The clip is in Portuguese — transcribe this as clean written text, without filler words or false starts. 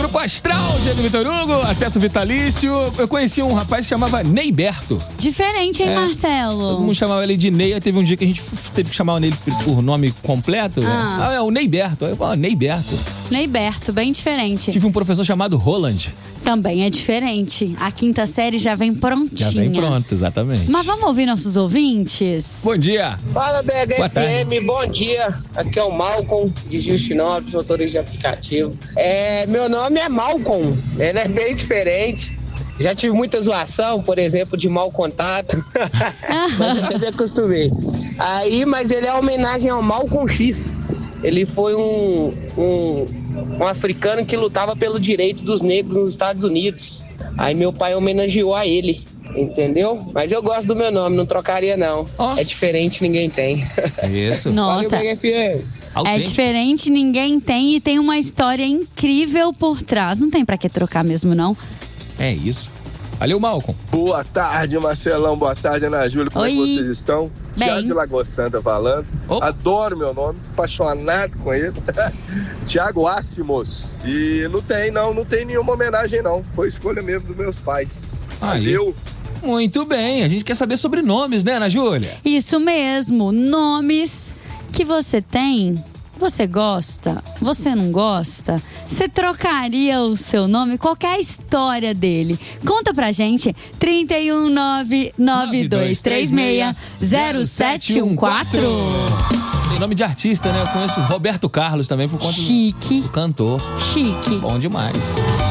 Grupo Astral, Diego Vitor Hugo, acesso vitalício. Eu conheci um rapaz que se chamava Neyberto. Diferente, hein, Marcelo? Todo mundo chamava ele de Ney. Aí teve um dia que a gente teve que chamar ele por nome completo. Né? É o Neyberto. Aí eu falo, Neyberto. Neyberto, bem diferente. Tive um professor chamado Roland. Também é diferente. A quinta série já vem prontinha. Já vem pronto, exatamente. Mas vamos ouvir nossos ouvintes? Bom dia. Fala, BHFM, bom dia. Aqui é o Malcolm, de Justinópolis, motorista de aplicativo. Meu nome é Malcolm, ele é bem diferente. Já tive muita zoação, por exemplo, de mau contato. Mas até me acostumei. Mas ele é uma homenagem ao Malcolm X. Ele foi um africano que lutava pelo direito dos negros nos Estados Unidos. Aí meu pai homenageou a ele, entendeu? Mas eu gosto do meu nome, não trocaria não. É diferente, ninguém tem. Isso. Nossa, é diferente, ninguém tem e tem uma história incrível por trás. Não tem pra que trocar mesmo, não. É isso. Valeu, Malcolm. Boa tarde, Marcelão. Boa tarde, Ana Júlia. Como é que vocês estão? Tiago de Lagoa Santa falando. Adoro meu nome, apaixonado com ele. Tiago Assimos. E não tem nenhuma homenagem, não. Foi escolha mesmo dos meus pais. Valeu. Muito bem. A gente quer saber sobre nomes, né, Ana Júlia? Isso mesmo. Nomes que você tem. Você gosta? Você não gosta? Você trocaria o seu nome? Qual que é a história dele? Conta pra gente. 31992360714. Tem nome de artista, né? Eu conheço Roberto Carlos também por conta do cantor. Chique. Bom demais.